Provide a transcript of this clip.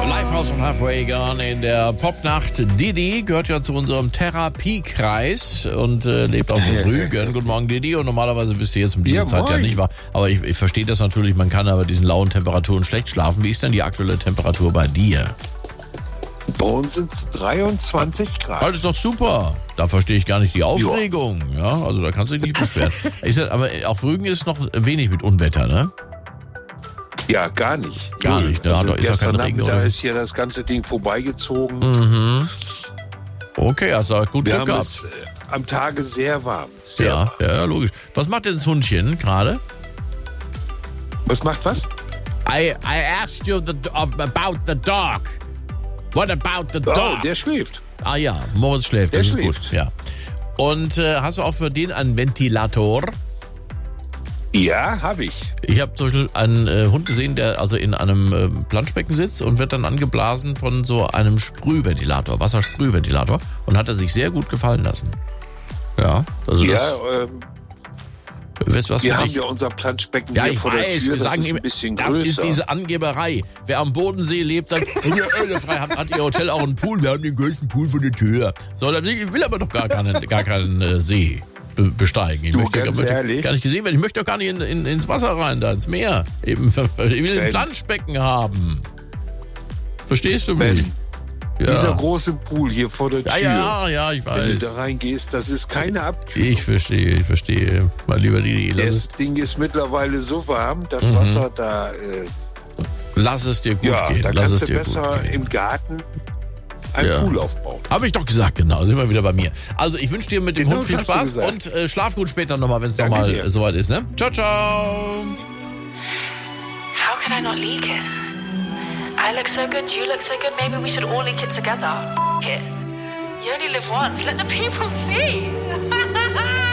Lifehouse und Halfway Gone in der Popnacht. Didi gehört ja zu unserem Therapiekreis und lebt auf Rügen. Guten Morgen, Didi. Und normalerweise bist du jetzt um diese Zeit ja nicht wahr. Aber ich verstehe das natürlich, man kann aber diesen lauen Temperaturen schlecht schlafen. Wie ist denn die aktuelle Temperatur bei dir? Bei uns sind es 23 Grad. Das ist doch super. Da verstehe ich gar nicht die Aufregung. Ja, also da kannst du dich nicht beschweren. Aber auf Rügen ist noch wenig mit Unwetter, ne? Ja, gar nicht. Gar nicht, ne? Also Da ist ja kein Regen, oder? Da ist hier das ganze Ding vorbeigezogen. Mhm. Okay, also gut Wir Glück haben gehabt. es am Tage sehr warm. Sehr warm. Ja, logisch. Was macht denn das Hundchen gerade? Was macht was? I asked you about the dog. What about the dog? Oh, der schläft. Ah ja, Moritz schläft. Der Das ist schläft. gut. Ja. Und hast du auch für den einen Ventilator? Ja, habe ich. Ich habe zum Beispiel einen Hund gesehen, der also in einem Planschbecken sitzt und wird dann angeblasen von so einem Sprühventilator, Wassersprühventilator, und hat er sich sehr gut gefallen lassen. Ja, also das. Weißt du, was Wir für haben dich? ja unser Planschbecken Ja, hier ich vor der weiß, Tür. wir Das sagen ist ihm, ein bisschen das größer. ist diese Angeberei. Wer am Bodensee lebt, sagt, frei hat ihr Hotel auch einen Pool. Wir haben den größten Pool vor der Tür. So, ich will aber doch gar keinen See besteigen. Ich möchte ehrlich? gar nicht gesehen werden. Ich möchte doch gar nicht ins Wasser rein, da ins Meer. Eben, ich will ein Planschbecken haben. Verstehst du mich? Ja. Dieser große Pool hier vor der Tür. Ja, ich Wenn du weiß. da reingehst, das ist keine Abkühlung. Ich verstehe. Mein lieber Didi, Das Ding ist mittlerweile so warm, das Wasser da... lass es dir gut gehen. da Lass es kannst du dir besser gut gehen. im Garten einen Pool aufbauen. Habe ich doch gesagt, genau. Sind wir wieder bei mir. Also ich wünsche dir mit dem Genau, Hund viel das hast du Spaß gesagt. und schlaf gut später nochmal, wenn es Danke nochmal dir. soweit ist. Ne? Ciao, ciao. How could I not leak it? I look so good, you look so good, maybe we should all leak it together. F it. You only live once, let the people see.